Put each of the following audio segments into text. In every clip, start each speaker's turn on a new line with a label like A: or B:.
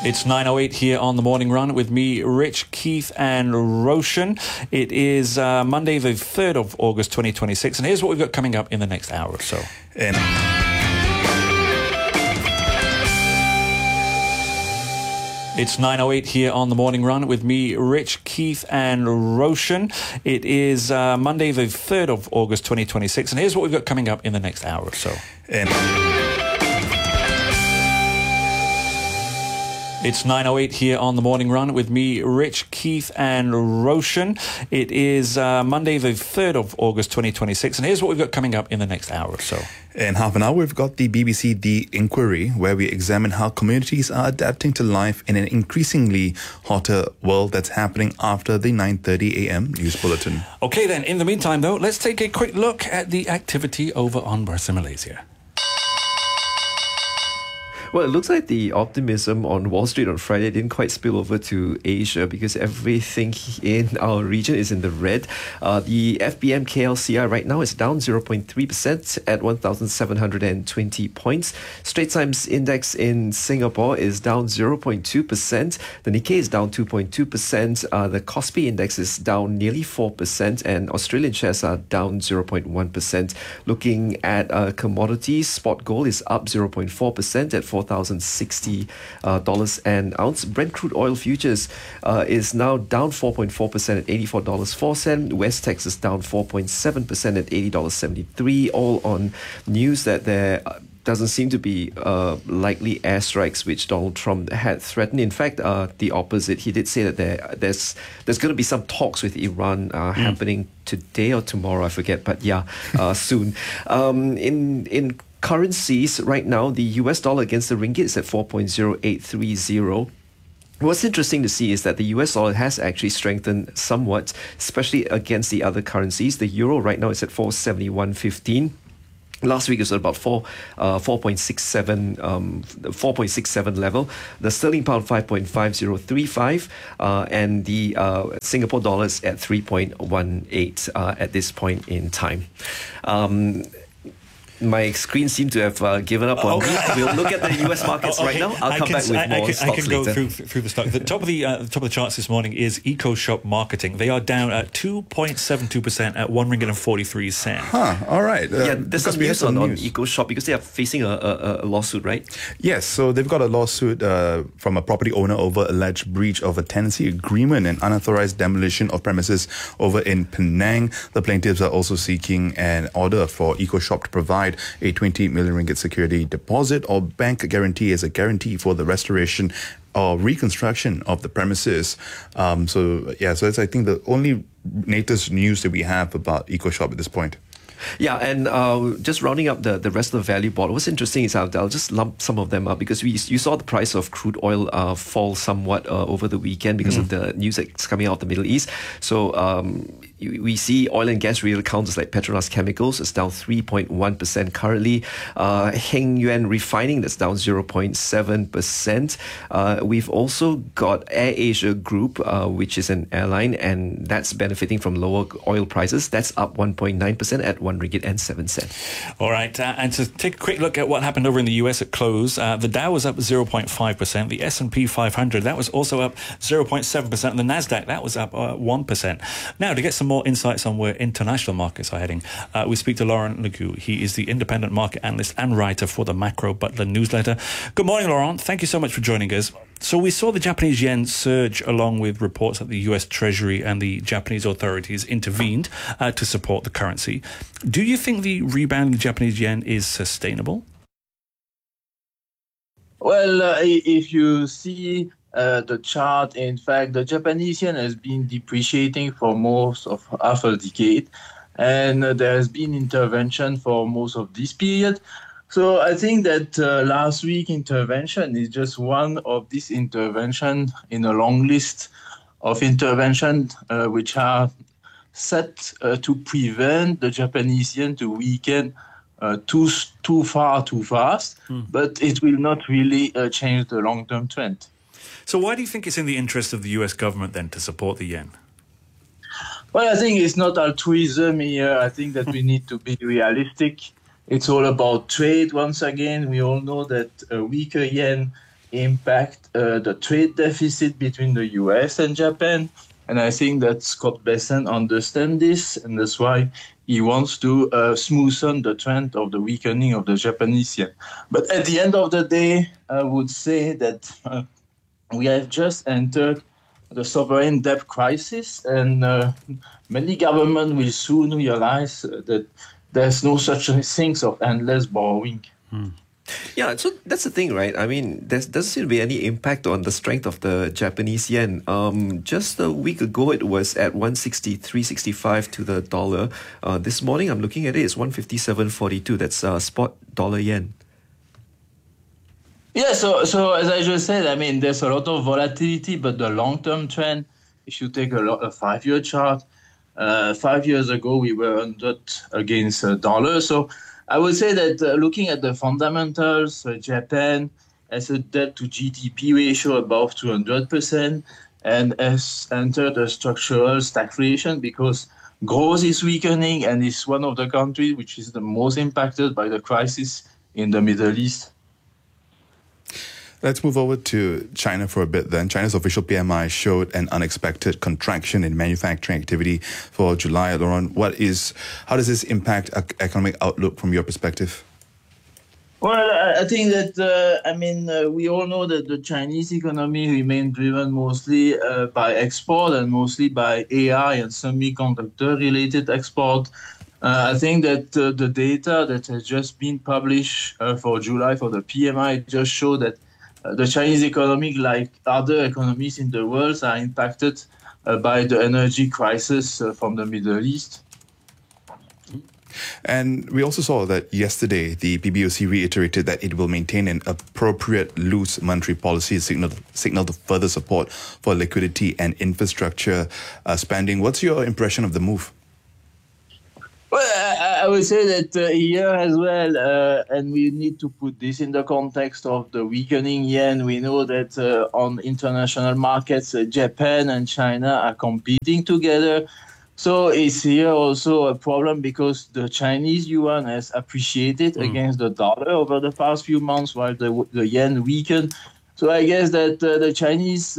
A: It's 9:08 here on The Morning Run with me, Rich, Keith and Roshan. It is Monday the 3rd of August 2026, and here's what we've got coming up in the next hour or so. It's 9:08 here on The Morning Run with me, Rich, Keith and Roshan. It is Monday the 3rd of August 2026, and here's what we've got coming up in the next hour or so. It's 9:08 here on The Morning Run with me, Rich, Keith and Roshan. It is Monday the 3rd of August 2026, and here's what we've got coming up in the next hour or so.
B: In half an hour, we've got the BBC The Inquiry, where we examine how communities are adapting to life in an increasingly hotter world that's happening after the 9:30 a.m. news bulletin.
A: Okay then, in the meantime though, let's take a quick look at the activity over on Bursa Malaysia.
C: Well, it looks like the optimism on Wall Street on Friday didn't quite spill over to Asia because everything in our region is in the red. The FBM KLCI right now is down 0.3% at 1,720 points. Straits Times Index in Singapore is down 0.2%. The Nikkei is down 2.2%. The Kospi Index is down nearly 4%, and Australian shares are down 0.1%. Looking at commodities, spot gold is up 0.4% at $4,060 an ounce. Brent crude oil futures is now down 4.4% at $84.04. West Texas down 4.7% at $80.73. All on news that there doesn't seem to be likely airstrikes which Donald Trump had threatened. In fact, the opposite. He did say that there's going to be some talks with Iran happening today or tomorrow, I forget, but soon. In currencies right now, the US dollar against the ringgit is at 4.0830. What's interesting to see is that the US dollar has actually strengthened somewhat, especially against the other currencies. The euro right now is at 471.15. Last week it was at about 4.67 level. The sterling pound 5.5035, and the Singapore dollar is at 3.18 at this point in time. My screen seemed to have given up on me. We'll look at the US markets right now. I'll come back with more stocks
A: I can go
C: later.
A: through the stock. The top of the charts this morning is EcoShop Marketing. They are down at 2.72% at RM1.43.
B: All right.
C: There's some news on EcoShop because they are facing a lawsuit, right?
B: Yes, so they've got a lawsuit from a property owner over alleged breach of a tenancy agreement and unauthorized demolition of premises over in Penang. The plaintiffs are also seeking an order for EcoShop to provide a 20 million ringgit security deposit or bank guarantee as a guarantee for the restoration or reconstruction of the premises. So that's, I think, the only latest news that we have about EcoShop at this point.
C: Yeah, and just rounding up the rest of the value board, what's interesting is I'll just lump some of them up because you saw the price of crude oil fall somewhat over the weekend because of the news that's coming out of the Middle East. So we see oil and gas related counters like Petronas Chemicals is down 3.1% currently. Heng Yuan Refining, that's down 0.7%. We've also got AirAsia Group, which is an airline, and that's benefiting from lower oil prices. That's up 1.9% at RM1.07.
A: All right, and to take a quick look at what happened over in the US at close, the Dow was up 0.5%. The S&P 500, that was also up 0.7%. And the Nasdaq, that was up 1%. Now, to get some more insights on where international markets are heading, we speak to Laurent Legoux. He is the independent market analyst and writer for the Macro Butler newsletter. Good morning, Laurent. Thank you so much for joining us. So we saw the Japanese yen surge along with reports that the US Treasury and the Japanese authorities intervened to support the currency. Do you think the rebound in the Japanese yen is sustainable?
D: Well, if you see the chart, in fact, the Japanese yen has been depreciating for most of half a decade, and there has been intervention for most of this period. So I think that last week intervention is just one of these intervention in a long list of intervention which are set to prevent the Japanese yen to weaken too far, too fast, but it will not really change the long-term trend.
A: So why do you think it's in the interest of the US government then to support the yen?
D: Well, I think it's not altruism here. I think that we need to be realistic. It's all about trade. Once again, we all know that a weaker yen impact the trade deficit between the US and Japan. And I think that Scott Bessent understands this, and that's why he wants to smoothen the trend of the weakening of the Japanese yen. But at the end of the day, I would say that we have just entered the sovereign debt crisis, and many governments will soon realize that there's no such thing of endless borrowing.
C: Yeah, so that's the thing, right? I mean, there doesn't seem to be any impact on the strength of the Japanese yen. Just a week ago, it was at 163.65 to the dollar. This morning, I'm looking at it, it's 157.42. That's spot dollar yen.
D: Yeah, so as I just said, I mean, there's a lot of volatility, but the long-term trend, if you take a 5-year chart, 5 years ago, we were 100 against a dollar. So I would say that looking at the fundamentals, Japan has a debt to GDP ratio above 200% and has entered a structural stagflation because growth is weakening and is one of the countries which is the most impacted by the crisis in the Middle East.
B: Let's move over to China for a bit then. China's official PMI showed an unexpected contraction in manufacturing activity for July. Laurent, how does this impact economic outlook from your perspective?
D: Well, I think that, we all know that the Chinese economy remains driven mostly by export and mostly by AI and semiconductor-related export. I think that the data that has just been published for July for the PMI just show that the Chinese economy, like other economies in the world, are impacted by the energy crisis from the Middle East.
B: And we also saw that yesterday the PBOC reiterated that it will maintain an appropriate loose monetary policy, signaled further support for liquidity and infrastructure spending. What's your impression of the move?
D: Well, I would say that here as well, and we need to put this in the context of the weakening yen. We know that on international markets, Japan and China are competing together. So it's here also a problem because the Chinese yuan has appreciated against the dollar over the past few months while the yen weakened. So I guess that the Chinese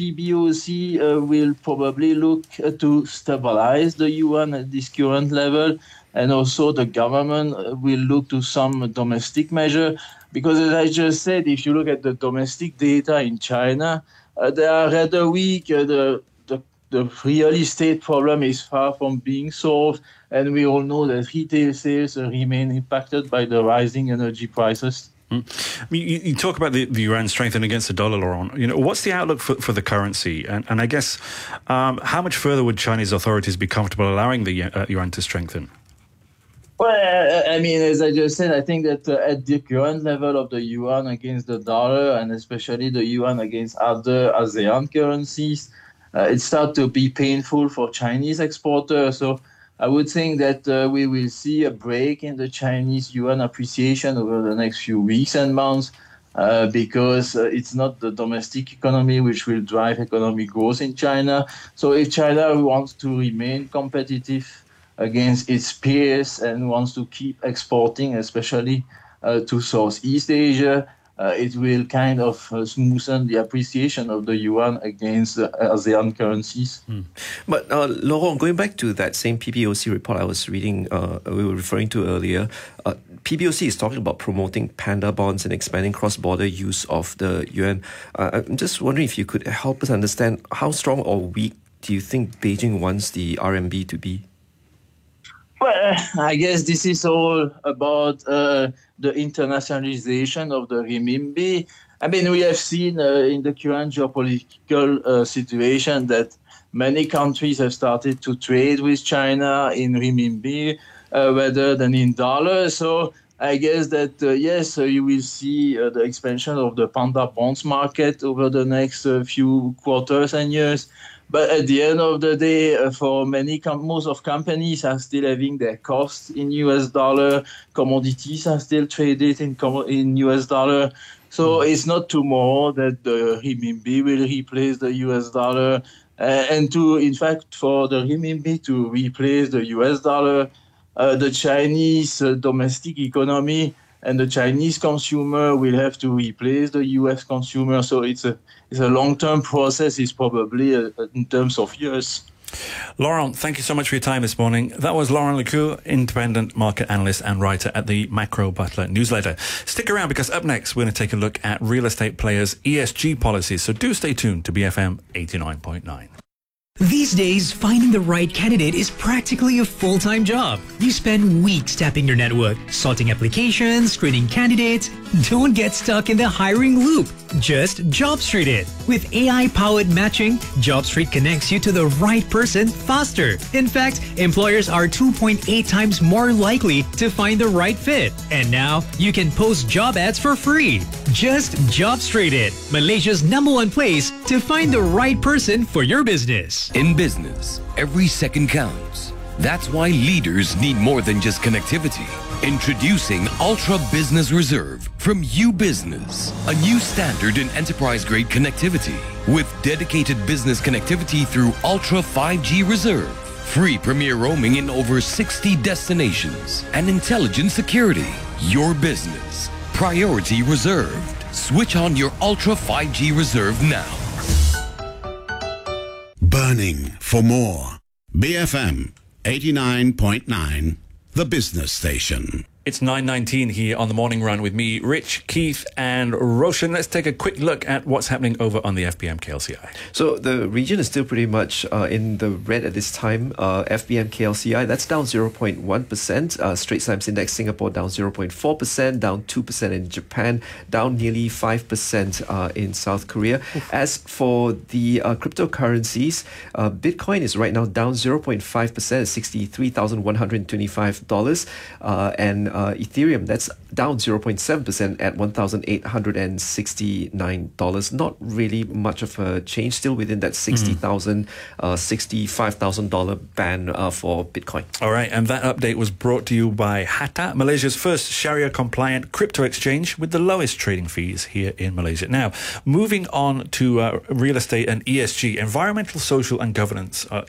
D: PBOC will probably look to stabilize the yuan at this current level. And also the government will look to some domestic measure. Because as I just said, if you look at the domestic data in China, they are rather weak. The real estate problem is far from being solved. And we all know that retail sales remain impacted by the rising energy prices.
A: I mean, you talk about the yuan strengthening against the dollar, Laurent. What's the outlook for the currency? And I guess, how much further would Chinese authorities be comfortable allowing the yuan to strengthen?
D: Well, as I just said, I think that at the current level of the yuan against the dollar, and especially the yuan against other ASEAN currencies, it starts to be painful for Chinese exporters. So I would think that we will see a break in the Chinese yuan appreciation over the next few weeks and months because it's not the domestic economy which will drive economic growth in China. So if China wants to remain competitive against its peers and wants to keep exporting, especially to Southeast Asia, it will kind of smoothen the appreciation of the yuan against ASEAN currencies.
C: But Laurent, going back to that same PBOC report I was reading, we were referring to earlier, PBOC is talking about promoting panda bonds and expanding cross-border use of the yuan. I'm just wondering if you could help us understand how strong or weak do you think Beijing wants the RMB to be?
D: Well, I guess this is all about the internationalization of the renminbi. I mean, we have seen in the current geopolitical situation that many countries have started to trade with China in renminbi rather than in dollars. So I guess that, yes, you will see the expansion of the panda bonds market over the next few quarters and years. But at the end of the day, for most of companies are still having their costs in US dollar. Commodities are still traded in US dollar. So it's not tomorrow that the renminbi will replace the US dollar. In fact, for the renminbi to replace the US dollar, the Chinese domestic economy and the Chinese consumer will have to replace the US consumer. So it's a long-term process. It's probably in terms of years.
A: Laurent, thank you so much for your time this morning. That was Laurent Lecour, independent market analyst and writer at the Macro Butler newsletter. Stick around because up next we're going to take a look at real estate players' ESG policies. So do stay tuned to BFM 89.9.
E: These days, finding the right candidate is practically a full-time job. You spend weeks tapping your network, sorting applications, screening candidates. Don't get stuck in the hiring loop. Just JobStreet it. With AI-powered matching, JobStreet connects you to the right person faster. In fact, employers are 2.8 times more likely to find the right fit. And now, you can post job ads for free. Just JobStreet it, Malaysia's #1 place to find the right person for your business.
F: In business, every second counts. That's why leaders need more than just connectivity. Introducing Ultra Business Reserve from UBusiness, a new standard in enterprise-grade connectivity. With dedicated business connectivity through Ultra 5G Reserve, free premier roaming in over 60 destinations, and intelligent security. Your business, priority reserved. Switch on your Ultra 5G Reserve now.
G: Burning for more. BFM 89.9, the business station.
A: It's 9:19 here on the Morning Run with me, Rich, Keith and Roshan. Let's take a quick look at what's happening over on the FBM KLCI.
C: So the region is still pretty much in the red at this time. FBM KLCI, that's down 0.1%. Straits Times Index Singapore down 0.4%, down 2% in Japan, down nearly 5% in South Korea. As for the cryptocurrencies, Bitcoin is right now down 0.5% at $63,125. And Ethereum, that's down 0.7% at $1,869. Not really much of a change, still within that $60,000, $65,000 band for Bitcoin.
A: All right, and that update was brought to you by Hatta, Malaysia's first Sharia-compliant crypto exchange with the lowest trading fees here in Malaysia. Now, moving on to real estate and ESG, environmental, social and governance